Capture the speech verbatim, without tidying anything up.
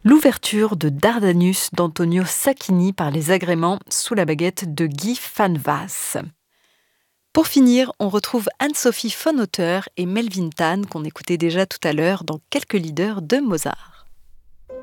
l'ouverture de Dardanus d'Antonio Sacchini par les agréments sous la baguette de Guy van Waas. Pour finir, on retrouve Anne-Sophie von Otter et Melvin Tan qu'on écoutait déjà tout à l'heure dans quelques leaders de Mozart.